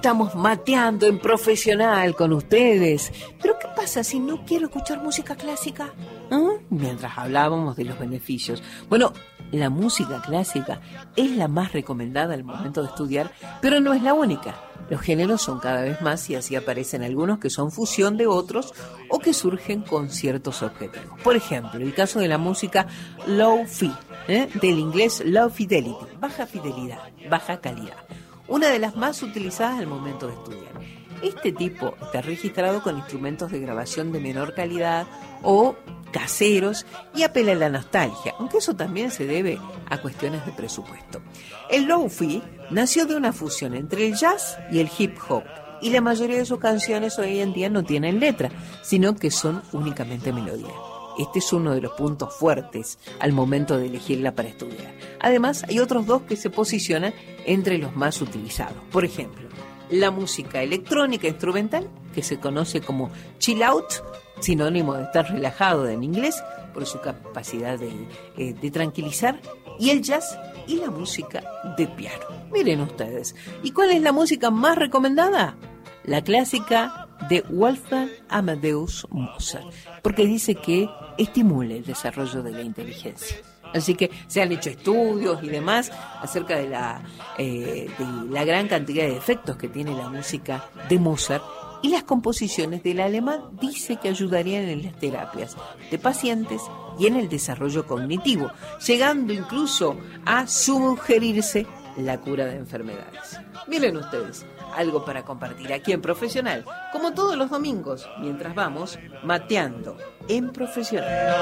estamos mateando en profesional con ustedes. Pero ¿qué pasa si no quiero escuchar música clásica? Mientras hablábamos de los beneficios. Bueno, la música clásica es la más recomendada al momento de estudiar, pero no es la única. Los géneros son cada vez más y así aparecen algunos que son fusión de otros o que surgen con ciertos objetivos. Por ejemplo, el caso de la música low-fi, del inglés low fidelity, baja fidelidad, baja calidad. Una de las más utilizadas al momento de estudiar. Este tipo está registrado con instrumentos de grabación de menor calidad o caseros y apela a la nostalgia, aunque eso también se debe a cuestiones de presupuesto. El lo-fi nació de una fusión entre el jazz y el hip hop, y la mayoría de sus canciones hoy en día no tienen letra, sino que son únicamente melodía. Este es uno de los puntos fuertes al momento de elegirla para estudiar. Además, hay otros dos que se posicionan entre los más utilizados. Por ejemplo, la música electrónica instrumental, que se conoce como chill out, sinónimo de estar relajado en inglés, por su capacidad de tranquilizar, y el jazz y la música de piano. Miren ustedes, ¿y cuál es la música más recomendada? La clásica de Wolfgang Amadeus Mozart, porque dice que estimula el desarrollo de la inteligencia. Así que se han hecho estudios y demás acerca de la gran cantidad de efectos que tiene la música de Mozart, y las composiciones del alemán dice que ayudarían en las terapias de pacientes y en el desarrollo cognitivo, llegando incluso a sugerirse la cura de enfermedades. Miren ustedes, algo para compartir aquí en Profesional, como todos los domingos, mientras vamos mateando en Profesional.